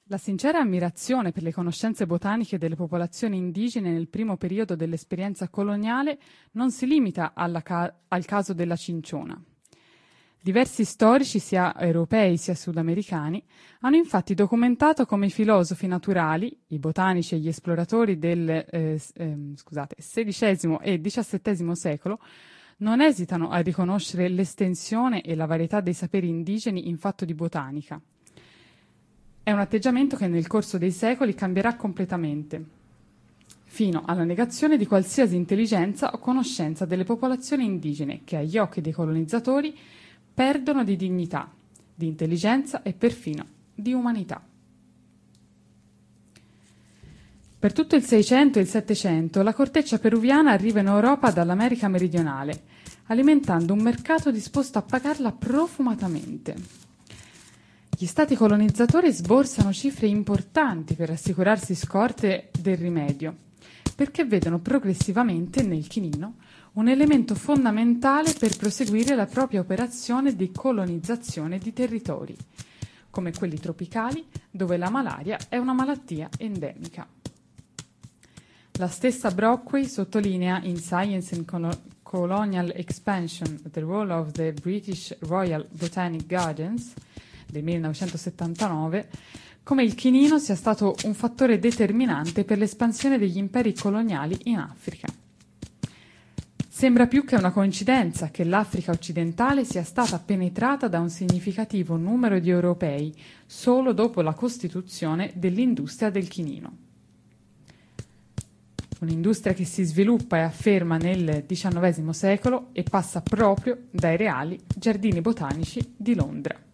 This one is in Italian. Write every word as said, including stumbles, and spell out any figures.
La sincera ammirazione per le conoscenze botaniche delle popolazioni indigene nel primo periodo dell'esperienza coloniale non si limita alla ca- al caso della cinciona. Diversi storici, sia europei sia sudamericani, hanno infatti documentato come i filosofi naturali, i botanici e gli esploratori del eh, eh, scusate, sedicesimo e diciassettesimo secolo non esitano a riconoscere l'estensione e la varietà dei saperi indigeni in fatto di botanica. È un atteggiamento che nel corso dei secoli cambierà completamente, fino alla negazione di qualsiasi intelligenza o conoscenza delle popolazioni indigene che agli occhi dei colonizzatori perdono di dignità, di intelligenza e perfino di umanità. Per tutto il Seicento e il Settecento la corteccia peruviana arriva in Europa dall'America meridionale, alimentando un mercato disposto a pagarla profumatamente. Gli stati colonizzatori sborsano cifre importanti per assicurarsi scorte del rimedio, perché vedono progressivamente nel chinino un elemento fondamentale per proseguire la propria operazione di colonizzazione di territori, come quelli tropicali, dove la malaria è una malattia endemica. La stessa Brockway sottolinea in Science and Colonial Expansion: The Role of the British Royal Botanic Gardens del millenovecentosettantanove come il chinino sia stato un fattore determinante per l'espansione degli imperi coloniali in Africa. Sembra più che una coincidenza che l'Africa occidentale sia stata penetrata da un significativo numero di europei solo dopo la costituzione dell'industria del chinino. Un'industria che si sviluppa e afferma nel diciannovesimo secolo e passa proprio dai reali giardini botanici di Londra.